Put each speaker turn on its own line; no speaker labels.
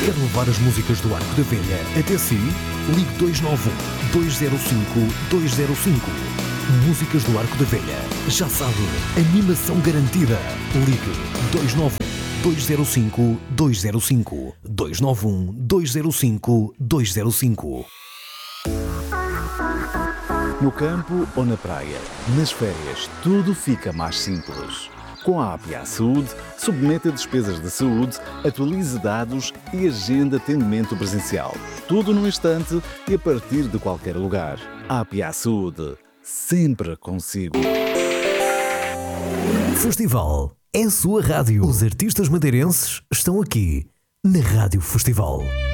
Quer levar as músicas do Arco da Velha até si? Ligue 291-205-205. Músicas do Arco da Velha. Já sabe, animação garantida. Ligue 291-205-205. 291-205-205.
No campo ou na praia, nas férias, tudo fica mais simples. Com a APA Saúde, submeta despesas de saúde, atualize dados e agenda atendimento presencial. Tudo num instante e a partir de qualquer lugar. APA Saúde, sempre consigo.
Festival é a sua rádio. Os artistas madeirenses estão aqui na Rádio Festival.